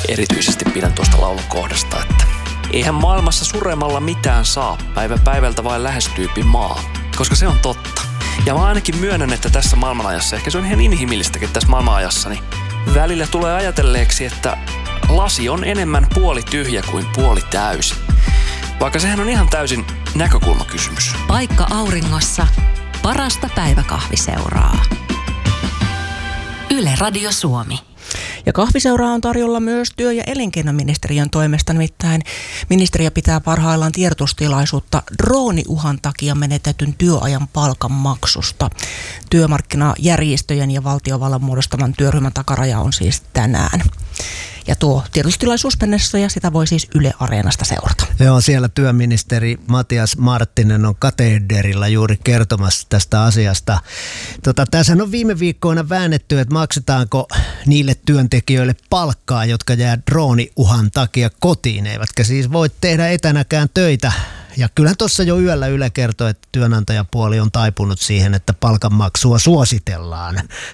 Erityisesti pidän tuosta laulun kohdasta, että eihän maailmassa suremalla mitään saa, päivä päivältä vain lähestyypi maa. Koska se on totta. Ja mä ainakin myönnän, että tässä maailmanajassa, ehkä se on ihan inhimillistäkin tässä maailmanajassa, niin välillä tulee ajatelleeksi, että lasi on enemmän puoli tyhjä kuin puoli täysi. Vaikka sehän on ihan täysin näkökulmakysymys. Paikka auringossa. Parasta päiväkahviseuraa. Yle Radio Suomi. Ja kahviseuraa on tarjolla myös työ- ja elinkeinoministeriön toimesta, nimittäin ministeriö pitää parhaillaan tiedotustilaisuutta drooniuhan takia menetetyn työajan palkanmaksusta. Työmarkkinajärjestöjen ja valtiovallan muodostaman työryhmän takaraja on siis tänään. Ja tuo tiedotustilaisuus mennessä ja sitä voi siis Yle Areenasta seurata. Joo, siellä työministeri Matias Marttinen on kateederilla juuri kertomassa tästä asiasta. Tässä on viime viikkoina väännetty, että maksetaanko niille työntekijöille palkkaa, jotka jää drooniuhan takia kotiin, eivätkä siis voi tehdä etänäkään töitä. Ja kyllähän tuossa jo yöllä Yle kertoi, että työnantajapuoli on taipunut siihen, että palkanmaksua suositellaan